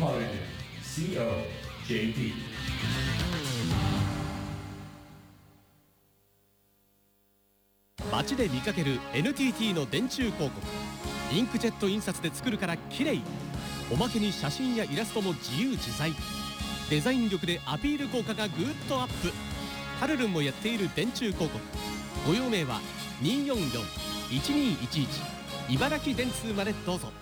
Parliament COJP。 街で見かける NTT の電柱広告。インクジェット印刷で作るから綺麗。おまけに写真やイラストも自由自在。デザイン力でアピール効果がぐーっとアップ。パルルンもやっている電柱広告。ご用命は 244-1211 茨城電通までどうぞ。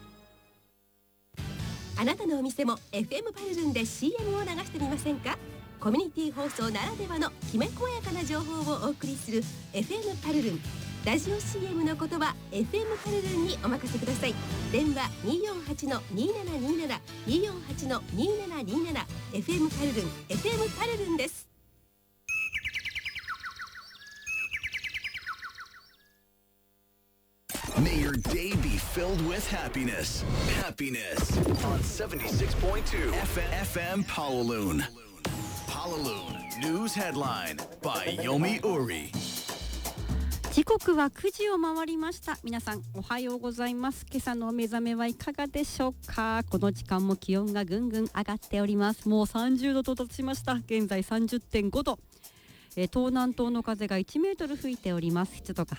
あなたのお店も FM パルルンで CM を流してみませんか。コミュニティ放送ならではのきめ細やかな情報をお送りする FM パルルン。ラジオ CM の言葉 FM パルルンにお任せください。電話 248-2727 248-2727 FM パルルン FM パルルンです。 May your day be filled with happiness. Happiness on 76.2 FM Pawaloon. Pawaloon News Headline by Yomi Uri。 時刻は9時を回りました。皆さんおはようございます。今朝のお目覚めはいかがでしょうか。この時間も気温がぐんぐん上がっております。もう30度と達しました。現在 30.5 度。東南東の風が1メートル吹いております。湿度が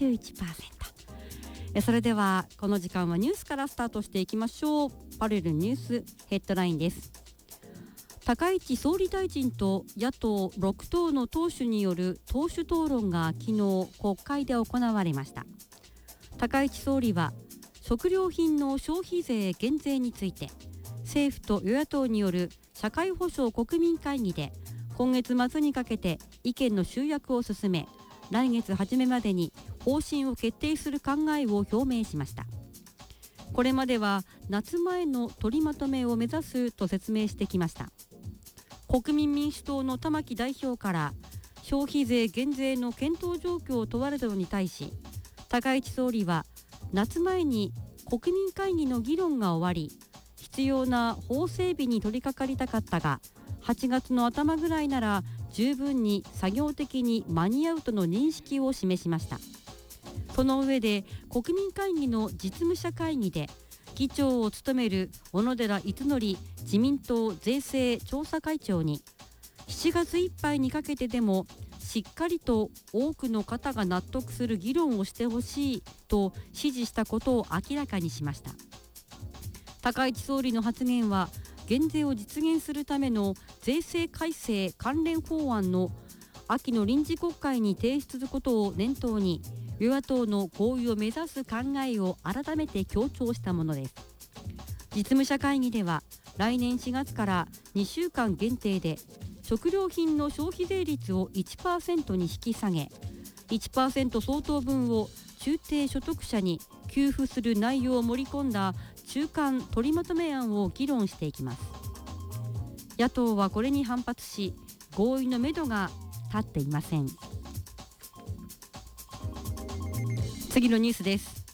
81%。それではこの時間はニュースからスタートしていきましょう。パルルンニュースヘッドラインです。高市総理大臣と野党6党の党首による党首討論が昨日国会で行われました。高市総理は食料品の消費税減税について政府と与野党による社会保障国民会議で今月末にかけて意見の集約を進め、来月初めまでに方針を決定する考えを表明しました。これまでは夏前の取りまとめを目指すと説明してきました。国民民主党の玉木代表から消費税減税の検討状況を問われたのに対し、高市総理は夏前に国民会議の議論が終わり、必要な法整備に取り掛かりたかったが、8月の頭ぐらいなら十分に作業的に間に合うとの認識を示しました。その上で国民会議の実務者会議で議長を務める小野寺五典自民党税制調査会長に7月いっぱいにかけてでもしっかりと多くの方が納得する議論をしてほしいと指示したことを明らかにしました。高市総理の発言は減税を実現するための税制改正関連法案の秋の臨時国会に提出することを念頭に与野党の合意を目指す考えを改めて強調したものです。実務者会議では来年4月から2週間限定で食料品の消費税率を 1% に引き下げ 1% 相当分を中低所得者に給付する内容を盛り込んだ中間取りまとめ案を議論していきます。野党はこれに反発し合意のめどが立っていません。次のニュースです。